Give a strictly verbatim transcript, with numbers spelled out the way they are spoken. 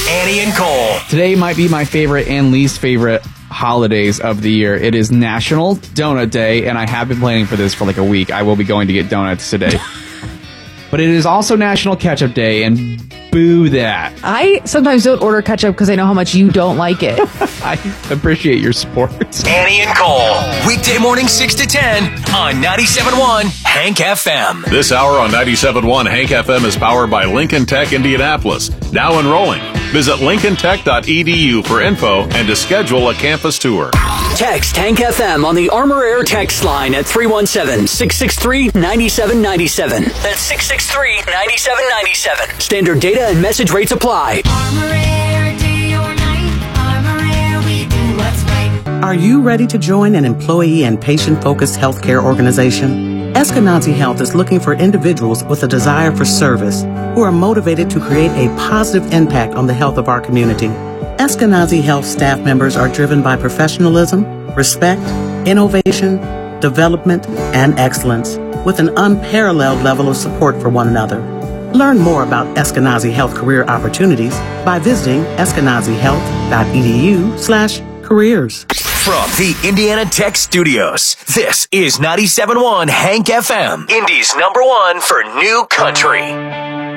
Annie and Cole. Today might be my favorite and least favorite holidays of the year. It is National Donut Day, and I have been planning for this for like a week. I will be going to get donuts today. But it is also National Ketchup Day, and boo that. I sometimes don't order ketchup because I know how much you don't like it. I appreciate your support. Annie and Cole. Weekday morning six to ten on ninety-seven point one Hank F M. This hour on ninety-seven point one Hank F M is powered by Lincoln Tech Indianapolis. Now enrolling. Visit lincoln tech dot e d u for info and to schedule a campus tour. Text Hank F M on the Armor Air text line at three one seven, six six three, nine seven nine seven. That's six six three, nine seven nine seven. Standard data and message rates apply. Armor Air, day or night. Armor Air, we do what's right. Are you ready to join an employee and patient-focused healthcare organization? Eskenazi Health is looking for individuals with a desire for service who are motivated to create a positive impact on the health of our community. Eskenazi Health staff members are driven by professionalism, respect, innovation, development, and excellence, with an unparalleled level of support for one another. Learn more about Eskenazi Health career opportunities by visiting eskenazi health dot e d u slash careers. From the Indiana Tech Studios, this is ninety-seven point one Hank F M, Indy's number one for new country.